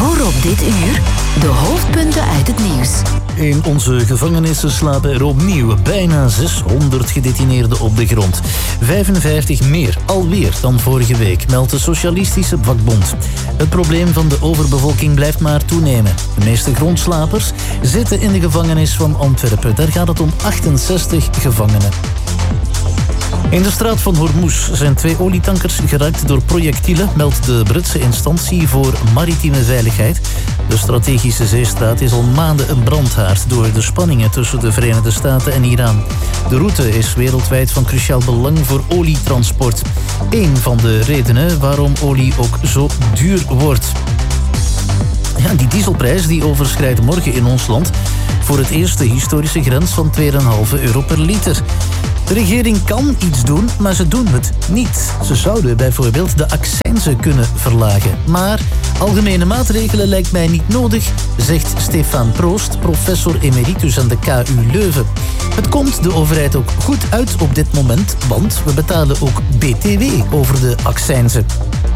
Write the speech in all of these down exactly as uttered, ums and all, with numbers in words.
Voor op dit uur de hoofdpunten uit het nieuws. In onze gevangenissen slapen er opnieuw bijna zeshonderd gedetineerden op de grond. vijfenvijftig meer, alweer dan vorige week, meldt de Socialistische Vakbond. Het probleem van de overbevolking blijft maar toenemen. De meeste grondslapers zitten in de gevangenis van Antwerpen. Daar gaat het om achtenzestig gevangenen. In de straat van Hormuz zijn twee olietankers geraakt door projectielen, meldt de Britse instantie voor maritieme veiligheid. De strategische zeestraat is al maanden een brandhaard door de spanningen tussen de Verenigde Staten en Iran. De route is wereldwijd van cruciaal belang voor olietransport. Eén van de redenen waarom olie ook zo duur wordt. Ja, die dieselprijs die overschrijdt morgen in ons land voor het eerst de historische grens van twee komma vijf euro per liter. De regering kan iets doen, maar ze doen het niet. Ze zouden bijvoorbeeld de accijnzen kunnen verlagen. Maar algemene maatregelen lijkt mij niet nodig, zegt Stefan Proost, professor emeritus aan de K U Leuven. Het komt de overheid ook goed uit op dit moment, want we betalen ook B T W over de accijnzen.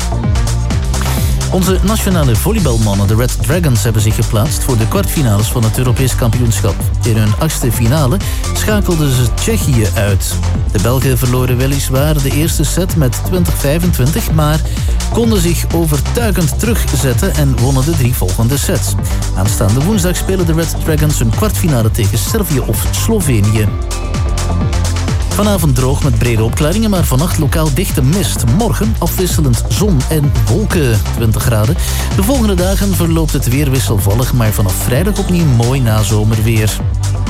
Onze nationale volleybalmannen, de Red Dragons, hebben zich geplaatst voor de kwartfinales van het Europees kampioenschap. In hun achtste finale schakelden ze Tsjechië uit. De Belgen verloren weliswaar de eerste set met twintig vijfentwintig, maar konden zich overtuigend terugzetten en wonnen de drie volgende sets. Aanstaande woensdag spelen de Red Dragons hun kwartfinale tegen Servië of Slovenië. Vanavond droog met brede opklaringen, maar vannacht lokaal dichte mist. Morgen afwisselend zon en wolken, twintig graden. De volgende dagen verloopt het weer wisselvallig, maar vanaf vrijdag opnieuw mooi nazomerweer.